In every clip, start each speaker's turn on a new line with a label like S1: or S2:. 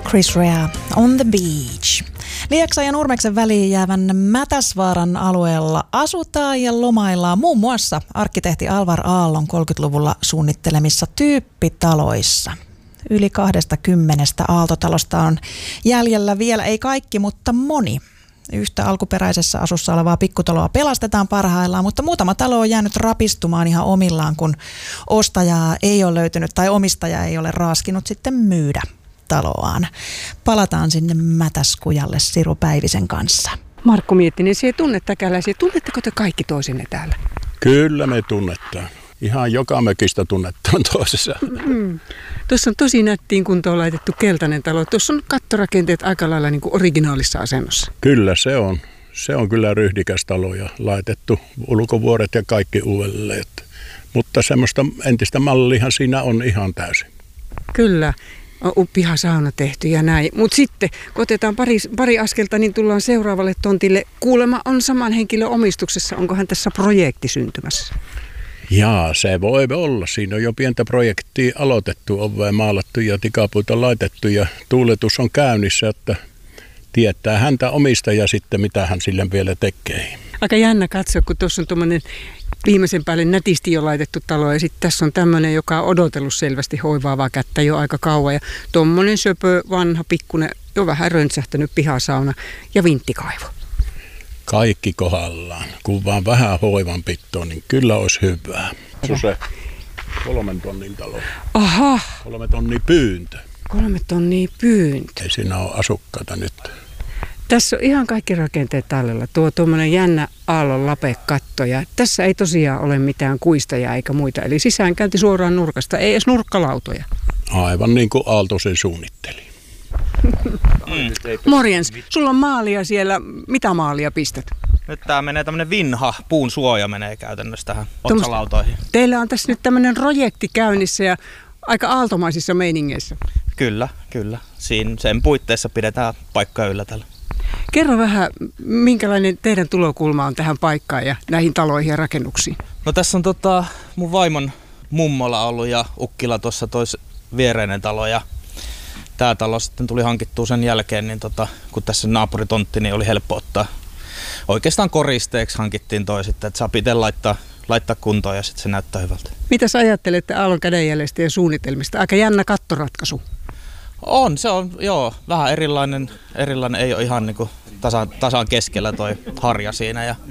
S1: Chris Rea, On the Beach. Lieksan ja Nurmeksen väliin jäävän Mätäsvaaran alueella asutaan ja lomaillaan muun muassa arkkitehti Alvar Aallon 30-luvulla suunnittelemissa tyyppitaloissa. Yli 20 aaltotalosta on jäljellä vielä, ei kaikki, mutta moni. Yhtä alkuperäisessä asussa olevaa pikkutaloa pelastetaan parhaillaan, mutta muutama talo on jäänyt rapistumaan ihan omillaan, kun ostajaa ei ole löytynyt tai omistaja ei ole raaskinut sitten myydä taloaan. Palataan sinne Mätäskujalle Siru Päivisen kanssa.
S2: Markku Miettinen, sinä tunnet täkäläisiä. Tunnetteko te kaikki toisenne täällä?
S3: Kyllä me tunnetaan. Ihan joka mökistä tunnetaan toisessa.
S2: Tuossa on tosi nättiin kuntoon laitettu keltainen talo. Tuossa on kattorakenteet aika lailla niin kuin originaalissa asennossa.
S3: Kyllä se on. Se on kyllä ryhdikäs talo ja laitettu ulkovuoret ja kaikki uudelleen. Mutta semmoista entistä mallihan siinä on ihan täysin.
S2: Kyllä. On pihasauna tehty ja näin. Mutta sitten, kun otetaan pari askelta, niin tullaan seuraavalle tontille. Kuulemma on saman henkilön omistuksessa. Onkohan tässä projekti syntymässä?
S3: Jaa, se voi olla. Siinä on jo pientä projektia aloitettu, ovea maalattu ja tikapuita laitettu ja tuuletus on käynnissä, että tietää häntä omistaja sitten, mitä hän sille vielä tekee.
S2: Aika jännä katsoa, kun tuossa on tuommoinen viimeisen päälle nätisti jo laitettu talo ja sitten tässä on tämmöinen, joka on odotellut selvästi hoivaavaa kättä jo aika kauan ja tuommoinen söpö, vanha, pikkunen, jo vähän röntsähtänyt pihasauna ja vinttikaivo.
S3: Kaikki kohdallaan. Kun vaan vähän hoivanpitoa, niin kyllä olisi hyvää. Se 3 tonnin talo.
S2: Aha.
S3: 3 tonnia pyyntö.
S2: 3 tonnia pyyntö.
S3: Ei siinä ole asukkaita nyt.
S2: Tässä on ihan kaikki rakenteet tallella. Tuo tuommoinen jännä aallon lapekatto ja tässä ei tosiaan ole mitään kuistajia eikä muita. Eli sisäänkäynti suoraan nurkasta, ei edes nurkkalautoja.
S3: Aivan niin kuin Aalto sen suunnitteli.
S2: Morjens, sulla on maalia siellä. Mitä maalia pistät?
S4: Nyt tää menee tämmönen vinha, puun suoja menee käytännössä tähän otsalautoihin.
S2: Teillä on tässä nyt tämmönen projekti käynnissä ja aika aaltomaisissa meiningeissä.
S4: Kyllä. Sen puitteissa pidetään paikkaa yllä täällä.
S2: Kerro vähän, minkälainen teidän tulokulma on tähän paikkaan ja näihin taloihin ja rakennuksiin?
S4: No tässä on mun vaimon mummola ollut ja ukkila tuossa viereinen talo ja tää talo sitten tuli hankittua sen jälkeen, niin kun tässä naapuritontti, niin oli helppo ottaa. Oikeastaan koristeeksi hankittiin toi sitten, että saa itse laittaa kuntoon ja sitten se näyttää hyvältä. Mitä
S2: sä ajattelette Aallon kädenjäljestä ja suunnitelmista? Aika jännä kattoratkaisu.
S4: Se on vähän erilainen, ei ole ihan niinku tasan keskellä toi harja siinä ja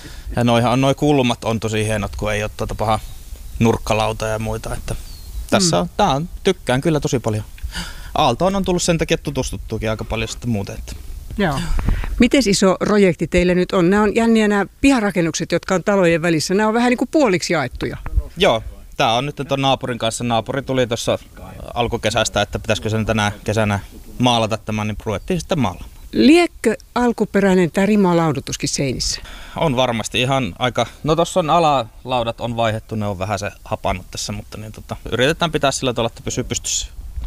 S4: noi kulmat on tosi hienot, kun ei ole paha nurkkalauta ja muita, että tässä tykkään kyllä tosi paljon. Aaltoon on tullut sen takia tutustuttuakin aika paljon sitten muuten. Että.
S2: Joo. Miten iso projekti teille nyt on? Nämä on jänniä nämä piharakennukset, jotka on talojen välissä. Nämä on vähän niin kuin puoliksi jaettuja.
S4: Joo, tämä on nyt tuon naapurin kanssa. Naapuri tuli tuossa alkukesästä, että pitäisikö sen tänä kesänä maalata tämän, niin ruvettiin sitten maalaamaan.
S2: Liekkö alkuperäinen tämä rimalaudutuskin seinissä?
S4: On varmasti ihan aika. No tuossa on alalaudat on vaihdettu, ne on vähän se hapannut tässä, mutta niin yritetään pitää sillä tavalla, että pysyy pystyssä.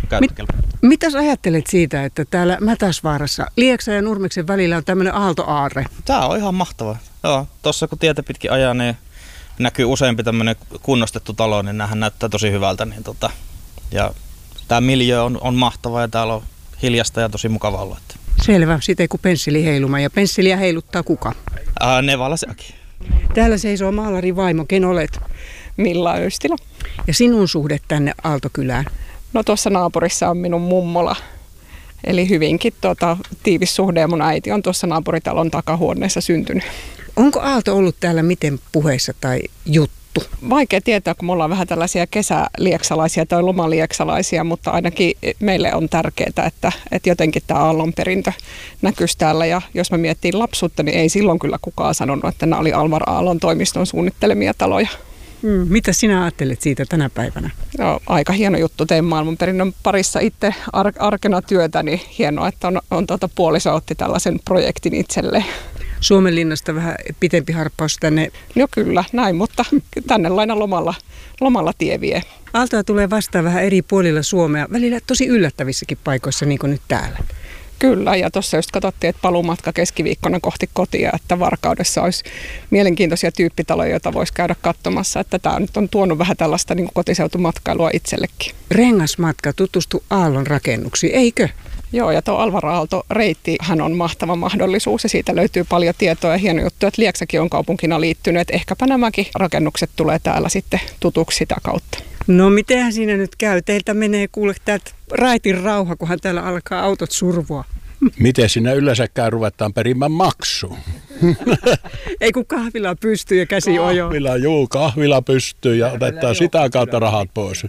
S2: Mitäs ajattelet siitä, että täällä Mätäsvaarassa Lieksan ja Nurmeksen välillä on tämmöinen aaltoaarre?
S4: Tää on ihan mahtavaa. Joo, tuossa kun tietä pitkin ajaa, niin näkyy useampi tämmöinen kunnostettu talo, niin näähän näyttää tosi hyvältä. Niin ja tää miljöö on mahtava ja täällä on hiljasta ja tosi mukava olla.
S2: Selvä, siitä ei kuin pensseli heiluma. Ja pensseliä heiluttaa kuka?
S4: Nevala sekin.
S2: Täällä seisoo maalari vaimo. Ken olet?
S5: Milla Östilä.
S2: Ja sinun suhde tänne Aaltokylään?
S5: No tuossa naapurissa on minun mummola. Eli hyvinkin tiivis suhde ja mun äiti on tuossa naapuritalon takahuoneessa syntynyt.
S2: Onko Aalto ollut täällä miten puheissa tai juttu?
S5: Vaikea tietää, kun me ollaan vähän tällaisia kesälieksalaisia tai lomalieksalaisia, mutta ainakin meille on tärkeää, että jotenkin tämä Aallon perintö näkyisi täällä. Ja jos mä miettiin lapsuutta, niin ei silloin kyllä kukaan sanonut, että nämä oli Alvar Aallon toimiston suunnittelemia taloja.
S2: Mitä sinä ajattelet siitä tänä päivänä?
S5: No, aika hieno juttu. Tein maailmanperinnön parissa itse arkena työtä, niin hienoa, että on puoliso otti tällaisen projektin itselleen.
S2: Suomenlinnasta vähän pitempi harppaus tänne.
S5: No kyllä, näin, mutta tänne laina lomalla tie vie.
S2: Aaltoa tulee vastaan vähän eri puolilla Suomea, välillä tosi yllättävissäkin paikoissa, niin kuin nyt täällä.
S5: Kyllä, ja tuossa just katsottiin, että paluumatka keskiviikkona kohti kotia, että Varkaudessa olisi mielenkiintoisia tyyppitaloja, joita voisi käydä katsomassa. Että tämä nyt on tuonut vähän tällaista niin kuin kotiseutumatkailua itsellekin.
S2: Rengasmatka tutustu Aallon rakennuksiin, eikö?
S5: Joo, ja tuo Alvar Aalto-reitti, hän on mahtava mahdollisuus ja siitä löytyy paljon tietoa ja hieno juttu, että Lieksakin on kaupunkina liittynyt, että ehkäpä nämäkin rakennukset tulee täällä sitten tutuksi sitä kautta.
S2: No mitenhän siinä nyt käy? Teiltä menee kuule täältä raitin rauha, kunhan täällä alkaa autot survoa.
S3: Miten siinä yleensäkään ruvetaan perimään maksua?
S2: Ei kun kahvila pystyy ja käsi ojo.
S3: Kahvila pystyy ja otetaan sitä kautta rahat pois.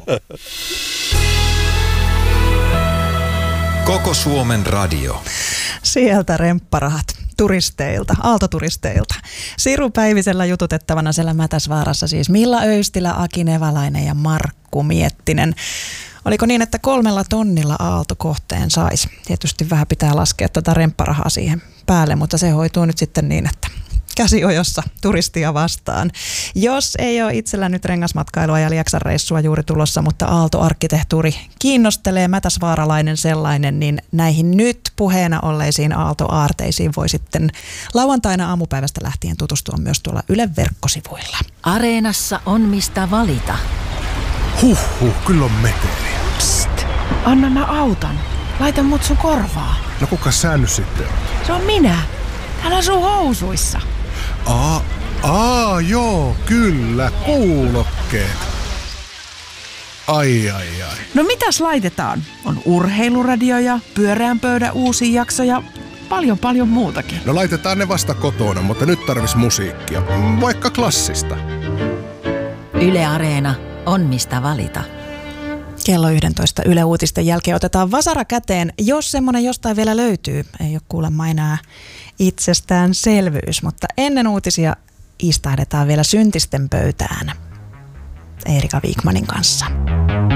S6: Koko Suomen radio.
S1: Sieltä rempparahat turisteilta, aaltoturisteilta. Siru Päivisellä jututettavana siellä Mätäsvaarassa siis Milla Öystilä, Aki Nevalainen ja Markku Miettinen. Oliko niin, että 3 tonnilla aaltokohteen saisi? Tietysti vähän pitää laskea tuota rempparahaa siihen päälle, mutta se hoituu nyt sitten niin, että käsiojossa turistia vastaan. Jos ei ole itsellä nyt rengasmatkailua ja Lieksan reissua juuri tulossa, mutta aaltoarkkitehtuuri kiinnostelee, mätäsvaaralainen sellainen, niin näihin nyt puheena olleisiin aaltoaarteisiin voi sitten lauantaina aamupäivästä lähtien tutustua myös tuolla Ylen verkkosivuilla.
S7: Areenassa on mistä valita.
S8: Kyllä on meteli.
S7: Psst, anna mä autan. Laita mut sun korvaa.
S8: No kuka sä nyt sitten on?
S7: Se on minä. Täällä sun housuissa.
S8: Joo, kyllä, kuulokkeet. Ai.
S7: No mitäs laitetaan? On urheiluradioja, pyöreän pöydän uusi jakso ja paljon muutakin.
S8: No laitetaan ne vasta kotona, mutta nyt tarvis musiikkia. Vaikka klassista.
S7: Yle Areena on mistä valita.
S1: Kello 11 Yle Uutisten jälkeen otetaan vasara käteen, jos semmoinen jostain vielä löytyy. Ei ole kuulemma enää itsestäänselvyys, mutta ennen uutisia istahdetaan vielä syntisten pöytään Eerika Wikmanin kanssa.